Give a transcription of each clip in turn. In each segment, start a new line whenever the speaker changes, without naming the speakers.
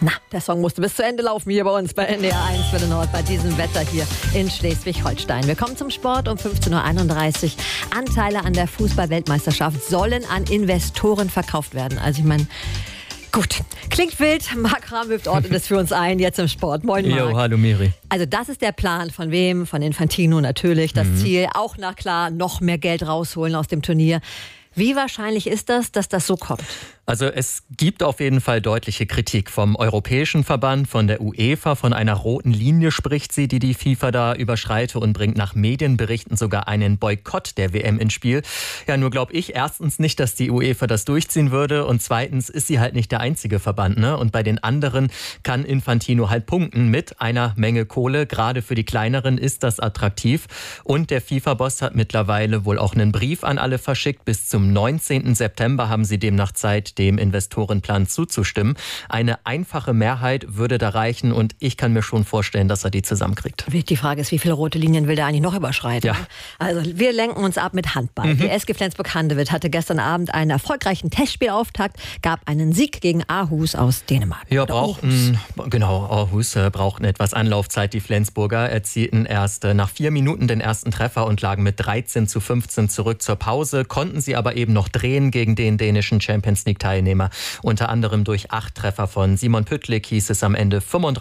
Na, der Song musste bis zu Ende laufen hier bei uns bei NDR 1 Welle Nord bei diesem Wetter hier in Schleswig-Holstein. Wir kommen zum Sport um 15.31 Uhr. Anteile an der Fußball-Weltmeisterschaft sollen an Investoren verkauft werden. Also ich meine, gut, klingt wild. Marc Kramhöft ordnet es für uns ein, jetzt im Sport. Moin Marc.
Jo, hallo Miri.
Also das ist der Plan von wem? Von Infantino natürlich. Das Ziel, auch nach klar, noch mehr Geld rausholen aus dem Turnier. Wie wahrscheinlich ist das, dass das so kommt?
Also es gibt auf jeden Fall deutliche Kritik vom Europäischen Verband, von der UEFA. Von einer roten Linie spricht sie, die FIFA da überschreite und bringt nach Medienberichten sogar einen Boykott der WM ins Spiel. Ja, nur glaube ich erstens nicht, dass die UEFA das durchziehen würde und zweitens ist sie halt nicht der einzige Verband, ne? Und bei den anderen kann Infantino halt punkten mit einer Menge Kohle. Gerade für die kleineren ist das attraktiv. Und der FIFA-Boss hat mittlerweile wohl auch einen Brief an alle verschickt. Bis zum 19. September haben sie demnach Zeit, dem Investorenplan zuzustimmen. Eine einfache Mehrheit würde da reichen und ich kann mir schon vorstellen, dass er die zusammenkriegt.
Die Frage ist, wie viele rote Linien will der eigentlich noch überschreiten?
Ja.
Also wir lenken uns ab mit Handball. Die SG Flensburg-Handewitt hatte gestern Abend einen erfolgreichen Testspielauftakt, gab einen Sieg gegen Aarhus aus Dänemark.
Ja, Aarhus brauchten etwas Anlaufzeit. Die Flensburger erzielten erst nach 4 Minuten den ersten Treffer und lagen mit 13:15 zurück zur Pause, konnten sie aber eben noch drehen gegen den dänischen Champions-League-Teilnehmer. Unter anderem durch 8 Treffer von Simon Püttlik hieß es am Ende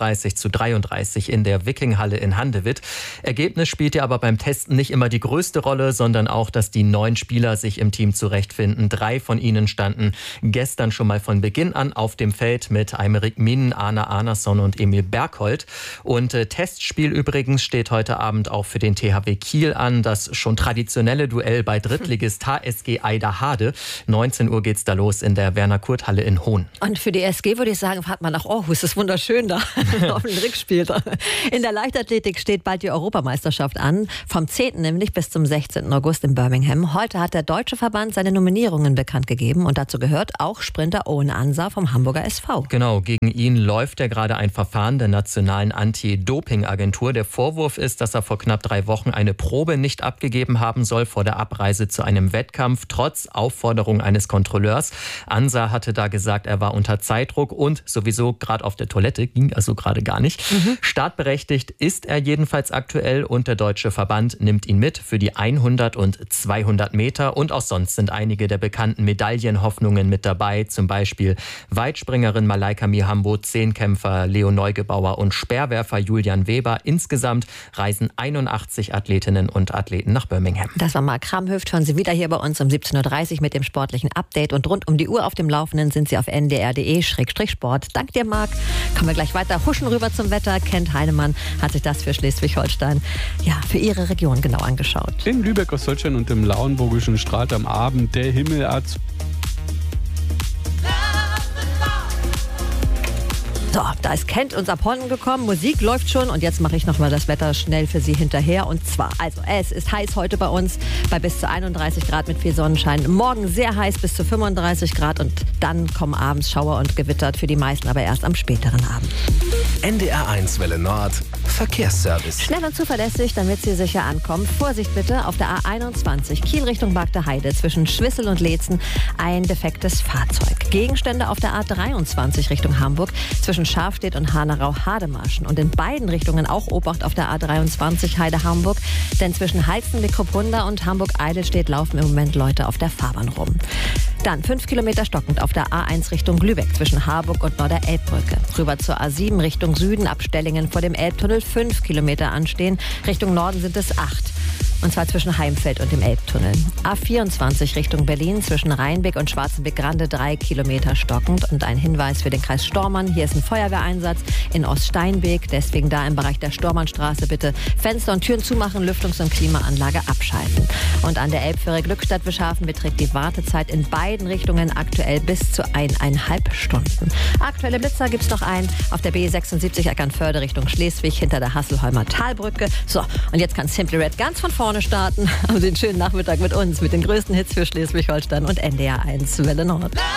35:33 in der Vikinghalle in Handewitt. Ergebnis spielte aber beim Testen nicht immer die größte Rolle, sondern auch, dass die 9 Spieler sich im Team zurechtfinden. 3 von ihnen standen gestern schon mal von Beginn an auf dem Feld mit Aymeric Min, Arne Arnason und Emil Bergholt. Und Testspiel übrigens steht heute Abend auch für den THW Kiel an. Das schon traditionelle Duell bei Drittligist HSG Eiderhade. 19 Uhr geht's da los in der Werner-Kurt-Halle in Hohn.
Und für die SG würde ich sagen, fahrt mal nach Aarhus. Das ist wunderschön da auf dem Rückspiel. In der Leichtathletik steht bald die Europameisterschaft an. Vom 10. nämlich bis zum 16. August in Birmingham. Heute hat der Deutsche Verband seine Nominierungen bekannt gegeben. Und dazu gehört auch Sprinter Owen Ansa vom Hamburger SV.
Genau, gegen ihn läuft ja gerade ein Verfahren der Nationalen Anti-Doping-Agentur. Der Vorwurf ist, dass er vor knapp 3 Wochen eine Probe nicht abgegeben haben soll vor der Abreise zu einem Wettkampf, trotz Aufforderung eines Kontrolleurs. Ansa hatte da gesagt, er war unter Zeitdruck und sowieso gerade auf der Toilette, ging also gerade gar nicht. Startberechtigt ist er jedenfalls aktuell und der Deutsche Verband nimmt ihn mit für die 100 und 200 Meter. Und auch sonst sind einige der bekannten Medaillenhoffnungen mit dabei, zum Beispiel Weitspringerin Malaika Mihambo, Zehnkämpfer Leo Neugebauer und Speerwerfer Julian Weber. Insgesamt reisen 81 Athletinnen und Athleten nach Birmingham.
Das war Marc Kramhöft. Hören Sie wieder hier bei uns um 17.30 Uhr mit dem sportlichen Update. Und rund um die Uhr auf dem Laufenden sind Sie auf ndr.de/sport. Dank dir, Marc. Kommen wir gleich weiter. Huschen rüber zum Wetter. Kent Heinemann hat sich das für Schleswig-Holstein, ja, für Ihre Region genau angeschaut.
In Lübeck, Ostholstein und im Lauenburgischen Straat am Abend der Himmel
So, da ist Kent uns abhanden gekommen. Musik läuft schon und jetzt mache ich nochmal das Wetter schnell für Sie hinterher. Und zwar, also es ist heiß heute bei uns bei bis zu 31 Grad mit viel Sonnenschein. Morgen sehr heiß bis zu 35 Grad und dann kommen abends Schauer und Gewitter, für die meisten aber erst am späteren Abend.
NDR 1 Welle Nord Verkehrsservice.
Schnell und zuverlässig, damit Sie sicher ankommen. Vorsicht bitte, auf der A21 Kiel Richtung Bagde Heide zwischen Schwissel und Leetzen ein defektes Fahrzeug. Gegenstände auf der A23 Richtung Hamburg zwischen Schafstedt und Hanau-Hademarschen. Und in beiden Richtungen auch Obacht auf der A23 Heide-Hamburg, denn zwischen Heizen-Mikropunda und Hamburg-Eidelstedt laufen im Moment Leute auf der Fahrbahn rum. Dann 5 Kilometer stockend auf der A1 Richtung Lübeck zwischen Harburg und Norder-Elbbrücke. Rüber zur A7 Richtung Süden, Abstellingen vor dem Elbtunnel 5 Kilometer anstehen. Richtung Norden sind es 8. Und zwar zwischen Heimfeld und dem Elbtunnel. A24 Richtung Berlin zwischen Rheinbeck und Schwarzenbeck-Grande 3 Kilometer stockend. Und ein Hinweis für den Kreis Stormann. Hier ist ein Feuerwehreinsatz in Oststeinbeek. Deswegen da im Bereich der Stormannstraße bitte Fenster und Türen zumachen, Lüftungs- und Klimaanlage abschalten. Und an der Elbfähre Glückstadt-Wischhafen beträgt die Wartezeit in beiden Richtungen aktuell bis zu 1,5 Stunden. Aktuelle Blitzer gibt es noch einen auf der B76 Eckernförde Richtung Schleswig hinter der Hasselholmer Talbrücke. So, und jetzt kann Simply Red ganz von vorne starten. Haben Sie einen schönen Nachmittag mit uns, mit den größten Hits für Schleswig-Holstein und NDR 1 Welle Nord.